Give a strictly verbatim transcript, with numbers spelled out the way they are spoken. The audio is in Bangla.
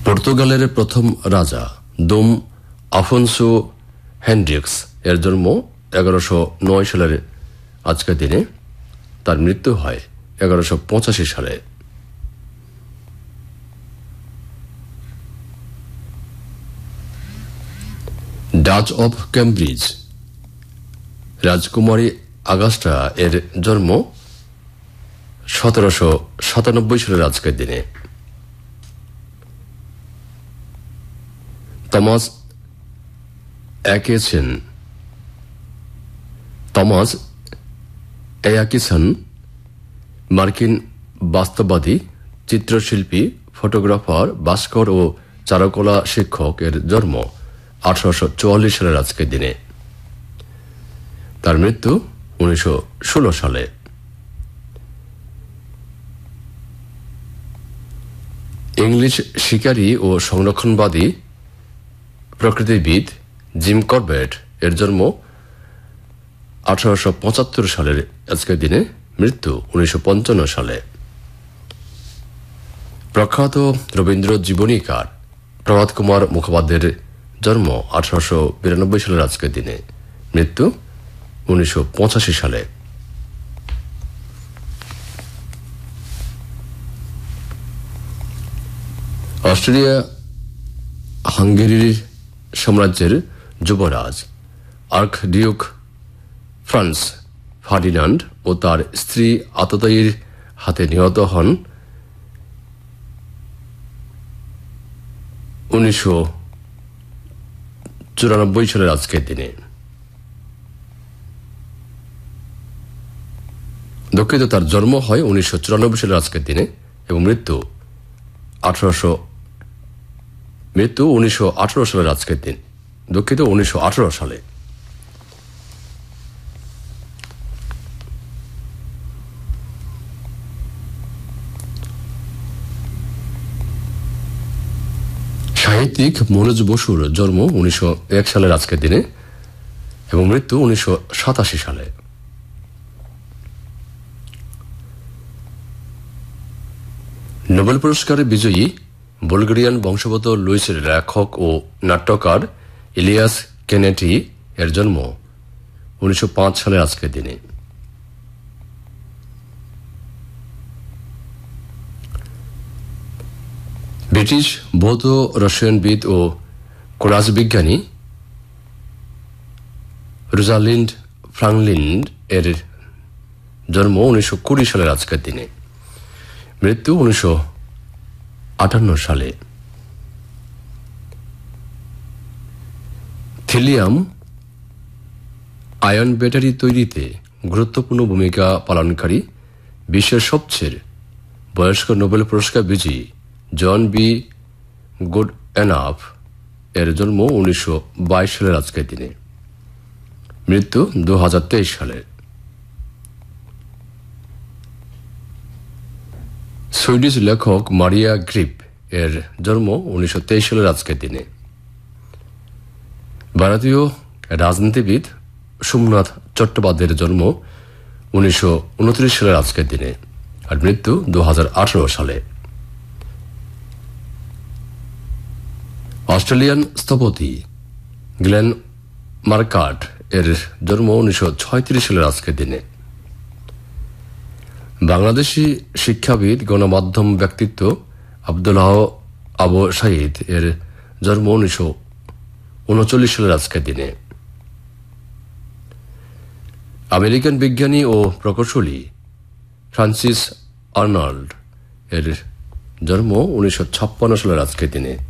পর্তুগালের প্রথম রাজা দোম আফোনসো হেনড্রিক্স এর জন্ম এগারোশো নয় সালের আজকের দিনে। তার মৃত্যু হয় এগারোশো পঁচাশি সালে। ডাচ অব ক্যামব্রিজ রাজকুমারী আগাস্টা এর জন্ম সতেরোশো সাতানব্বই সালের আজকের দিনে। টমাস অ্যাকিনসন টমাস অ্যাকিনসন মার্কিন বাস্তববাদী চিত্রশিল্পী, ফটোগ্রাফার, ভাস্কর ও চারুকলা শিক্ষক এর জন্ম আঠারোশো চুয়াল্লিশ সালের আজকের দিনে। তার মৃত্যু উনিশশো ষোলো সালে। ইংলিশ শিকারী ও সংরক্ষণবাদী প্রকৃতিবিদ জিম করবেট এর জন্ম আঠারোশো পঁচাত্তর সালের আজকের দিনে। মৃত্যু উনিশশো পঞ্চান্ন সালে। প্রখ্যাত রবীন্দ্র জীবনীকার প্রভাত কুমার মুখোপাধ্যায়ের জন্ম আঠারোশো বিরানব্বই সালের আজকের দিনে। মৃত্যু উনিশশো পঁচাশি সালে। অস্ট্রেলিয়া হাঙ্গেরির সাম্রাজ্যের যুবরাজ আর্কডিউক ফ্রান্স ফার্ডিনান্ড ও তার স্ত্রী আততায়ীর হাতে নিহত হন উনিশশো চুরানব্বই সালের আজকের দিনে। দুঃখিত, তার জন্ম হয় উনিশশো চুরানব্বই সালের আজকের দিনে এবং মৃত্যু আঠারোশো মৃত্যু উনিশশো আঠারো সালের আজকের দিন। দুঃখিত, উনিশশো আঠারো সালে। সাহিত্যিক মনোজ বসুর জন্ম উনিশশো এক সালের আজকের দিনে এবং মৃত্যু উনিশশো সাতাশি সালে। নোবেল পুরস্কারের বিজয়ী বুলগেরিয়ান বংশোদ্ভূত লুইসের লেখক ও নাট্যকার ইলিয়াস কেনেটি এর জন্ম উনিশশো পাঁচ সালের আজকের দিনে। ব্রিটিশ বৌদ্ধ রসায়নবিদ ও কোরাস বিজ্ঞানী রোজালিন্ড ফ্রাঙ্কলিন এর জন্ম উনিশশো কুড়ি সালের আজকের দিনে। মৃত্যু উনিশশো আটান্ন সালে। থিলিয়াম আয়ন ব্যাটারি তৈরিতে গুরুত্বপূর্ণ ভূমিকা পালনকারী বিশ্বের সবচেয়ে বয়স্ক নোবেল পুরস্কার বিজয়ী জন বি গুডএনাফ এর জন্ম উনিশশো বাইশ সালের আজকের দিনে। মৃত্যু দু হাজার তেইশ সালে। সুইডিশ লেখক মারিয়া গ্রিপ এর জন্ম উনিশশো তেইশ সালের আজকের দিনে। ভারতীয় রাজনীতিবিদ সোমনাথ চট্টোপাধ্যায়ের জন্ম উনিশশো উনত্রিশ সালের আজকের দিনে আর মৃত্যু দু হাজার আঠারো সালে। অস্ট্রেলিয়ান স্থপতি গ্লেন মার্কাট এর জন্ম উনিশশো ছয়ত্রিশ সালের আজকের দিনে। বাংলাদেশি শিক্ষাবিদ গণমাধ্যম ব্যক্তিত্ব আব্দুল্লাহ আবু সাইদ এর জন্ম উনিশশো উনচল্লিশ সালের আজকের দিনে। আমেরিকান বিজ্ঞানী ও প্রকৌশলী ফ্রান্সিস আর্নল্ড এর জন্ম উনিশশো ছাপ্পান্ন সালের আজকের দিনে।